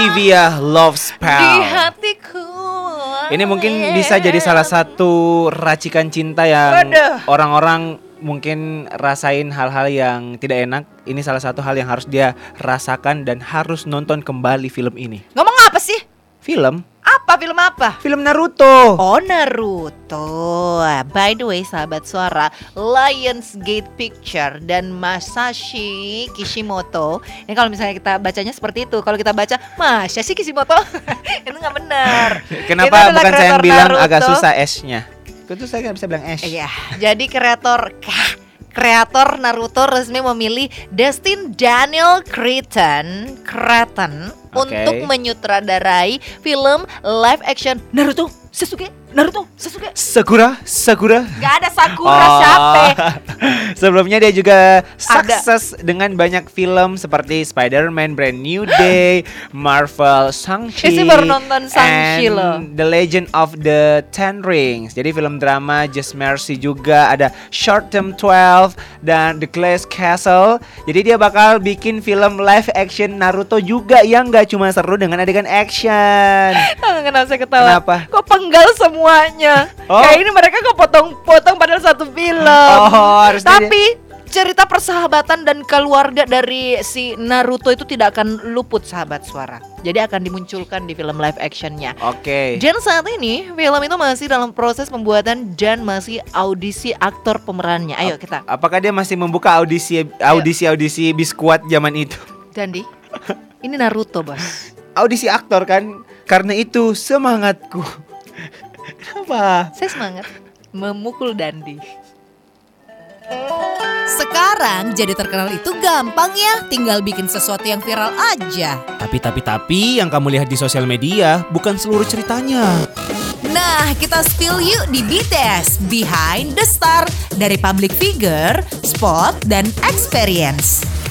Olivia Love Di Spell. hatiku. Ini mungkin bisa jadi salah satu racikan cinta yang Waduh. orang-orang mungkin rasain hal-hal yang tidak enak. Ini salah satu hal yang harus dia rasakan dan harus nonton kembali film ini. Ngomong apa sih? Film Film apa? Film Naruto. Oh, Naruto. By the way, sahabat suara, Lionsgate Picture dan Masashi Kishimoto. Ini kalau misalnya kita bacanya seperti itu. Kalau kita baca Masashi Kishimoto, itu nggak benar. Kenapa Itu adalah bukan saya yang kreator bilang Naruto. agak susah S-nya? Itu saya nggak bisa bilang S. Iya, jadi kreator Naruto resmi memilih Destin Daniel Cretton Oke. untuk menyutradarai film live action Naruto Sasuke. Sakura. Gak ada Sakura siapa? Sebelumnya dia juga sukses dengan banyak film seperti Spider-Man Brand New Day, Marvel Shang-Chi, Isi baru nonton Shang-Chi and loh. The Legend of the Ten Rings. Jadi film drama Just Mercy juga ada Short Term 12 dan The Glass Castle. Jadi dia bakal bikin film live action Naruto juga yang gak cuma seru dengan adegan action. Kenapa saya ketawa? Kenapa? Kok penggal semuanya? Oh. Kayak ini mereka kepotong-potong padahal satu film. Oh, harusnya Tapi cerita persahabatan dan keluarga dari si Naruto itu tidak akan luput, sahabat suara. Jadi akan dimunculkan di film live actionnya. Oke. Dan saat ini film itu masih dalam proses pembuatan dan masih audisi aktor pemerannya. Ayo kita. Apakah dia masih membuka audisi biskuat zaman itu? Dandi, ini Naruto, bos. Audisi aktor kan? Karena itu semangatku. Kenapa? Saya semangat memukul Dandi. Sekarang jadi terkenal itu gampang ya, tinggal bikin sesuatu yang viral aja. Tapi yang kamu lihat di sosial media bukan seluruh ceritanya. Nah, kita spill yuk di BTS Behind the Star, dari public figure, spot, dan experience.